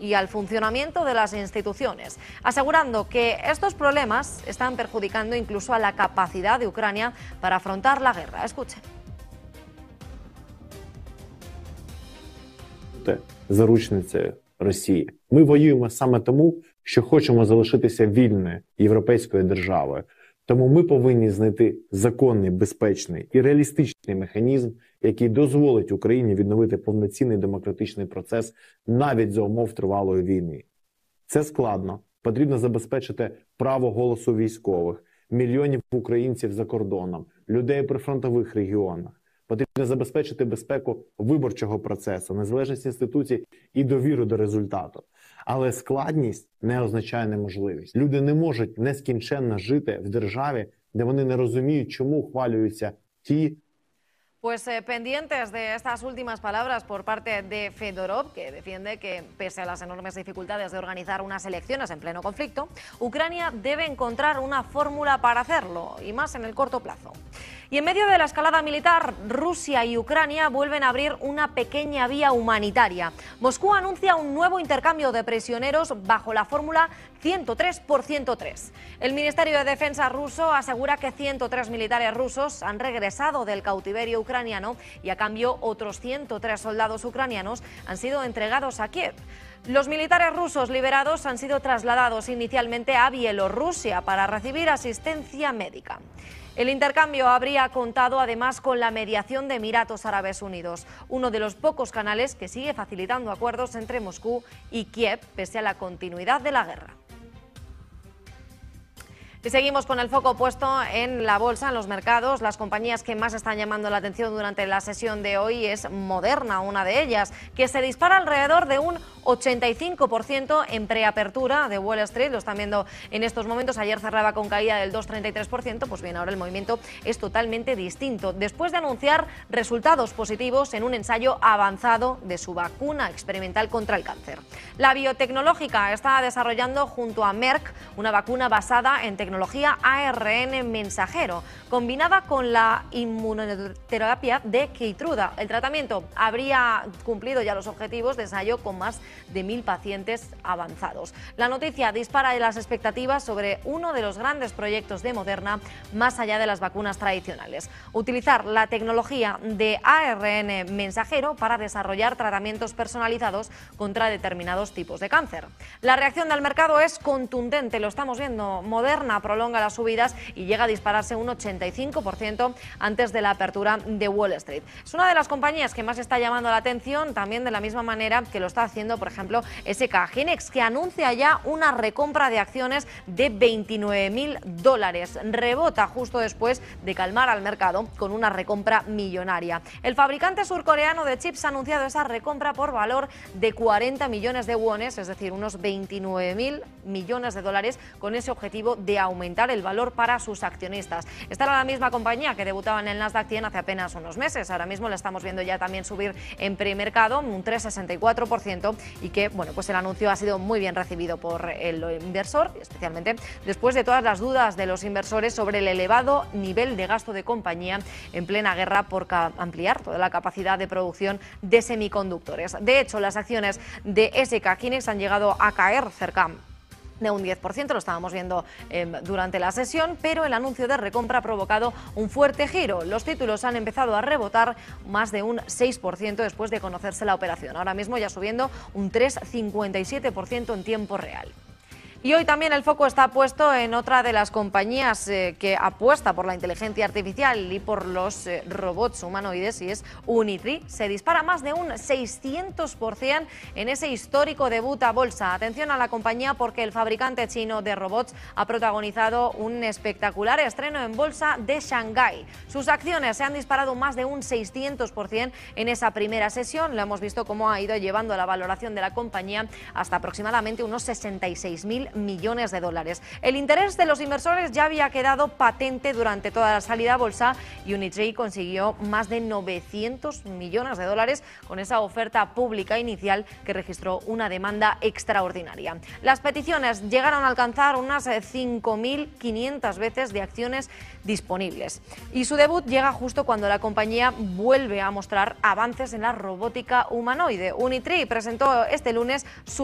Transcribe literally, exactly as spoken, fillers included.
y al funcionamiento de las instituciones, asegurando que estos problemas están perjudicando incluso a la capacidad de Ucrania para afrontar la guerra. Escuchen. Заручницею Росії. Ми воюємо саме тому, що хочемо залишитися вільною європейською державою. Тому ми повинні знайти законний, безпечний і реалістичний механізм, який дозволить Україні відновити повноцінний демократичний процес навіть за умов тривалої війни. Це складно. Потрібно забезпечити право голосу військових, мільйонів українців за кордоном, людей при фронтових регіонах. Потрібно забезпечити безпеку виборчого процесу, незалежність інституцій і довіру до результату. Але складність не означає неможливість. Люди не можуть нескінченно жити в державі, де вони не розуміють, чому ухвалюються ті. Pues eh, pendientes de estas últimas palabras por parte de Fedorov, que defiende que, pese a las enormes dificultades de organizar unas elecciones en pleno conflicto, Ucrania debe encontrar una fórmula para hacerlo, y más en el corto plazo. Y en medio de la escalada militar, Rusia y Ucrania vuelven a abrir una pequeña vía humanitaria. Moscú anuncia un nuevo intercambio de prisioneros bajo la fórmula ciento tres por ciento tres. El Ministerio de Defensa ruso asegura que ciento tres militares rusos han regresado del cautiverio ucraniano y a cambio otros ciento tres soldados ucranianos han sido entregados a Kiev. Los militares rusos liberados han sido trasladados inicialmente a Bielorrusia para recibir asistencia médica. El intercambio habría contado además con la mediación de Emiratos Árabes Unidos, uno de los pocos canales que sigue facilitando acuerdos entre Moscú y Kiev pese a la continuidad de la guerra. Y seguimos con el foco puesto en la bolsa, en los mercados. Las compañías que más están llamando la atención durante la sesión de hoy es Moderna, una de ellas, que se dispara alrededor de un ochenta y cinco por ciento en preapertura de Wall Street. Lo están viendo en estos momentos. Ayer cerraba con caída del dos coma treinta y tres por ciento. Pues bien, ahora el movimiento es totalmente distinto. Después de anunciar resultados positivos en un ensayo avanzado de su vacuna experimental contra el cáncer. La biotecnológica está desarrollando junto a Merck una vacuna basada en tecnología tecnología A R N mensajero, combinada con la inmunoterapia de Keytruda. El tratamiento habría cumplido ya los objetivos de ensayo con más de mil pacientes avanzados. La noticia dispara las expectativas sobre uno de los grandes proyectos de Moderna más allá de las vacunas tradicionales. Utilizar la tecnología de A R N mensajero para desarrollar tratamientos personalizados contra determinados tipos de cáncer. La reacción del mercado es contundente, lo estamos viendo. Moderna prolonga las subidas y llega a dispararse un ochenta y cinco por ciento antes de la apertura de Wall Street. Es una de las compañías que más está llamando la atención, también de la misma manera que lo está haciendo, por ejemplo, S K Hynix, que anuncia ya una recompra de acciones de veintinueve mil dólares. Rebota justo después de calmar al mercado con una recompra millonaria. El fabricante surcoreano de chips ha anunciado esa recompra por valor de cuarenta millones de wones, es decir, unos veintinueve mil millones de dólares, con ese objetivo de aumentar el valor para sus accionistas. Esta era la misma compañía que debutaba en el Nasdaq cien hace apenas unos meses. Ahora mismo la estamos viendo ya también subir en premercado un tres coma sesenta y cuatro por ciento y que, bueno, pues el anuncio ha sido muy bien recibido por el inversor, especialmente después de todas las dudas de los inversores sobre el elevado nivel de gasto de compañía en plena guerra por ampliar toda la capacidad de producción de semiconductores. De hecho, las acciones de S K Hynix han llegado a caer cerca de un diez por ciento, lo estábamos viendo eh, durante la sesión, pero el anuncio de recompra ha provocado un fuerte giro. Los títulos han empezado a rebotar más de un seis por ciento después de conocerse la operación. Ahora mismo ya subiendo un tres coma cincuenta y siete por ciento en tiempo real. Y hoy también el foco está puesto en otra de las compañías eh, que apuesta por la inteligencia artificial y por los eh, robots humanoides, y es Unitree. Se dispara más de un seiscientos por ciento en ese histórico debut a bolsa. Atención a la compañía porque el fabricante chino de robots ha protagonizado un espectacular estreno en bolsa de Shanghái. Sus acciones se han disparado más de un seiscientos por ciento en esa primera sesión. Lo hemos visto cómo ha ido llevando la valoración de la compañía hasta aproximadamente unos sesenta y seis mil millones de dólares. El interés de los inversores ya había quedado patente durante toda la salida a bolsa y Unitree consiguió más de novecientos millones de dólares con esa oferta pública inicial que registró una demanda extraordinaria. Las peticiones llegaron a alcanzar unas cinco mil quinientas veces de acciones disponibles y su debut llega justo cuando la compañía vuelve a mostrar avances en la robótica humanoide. Unitree presentó este lunes su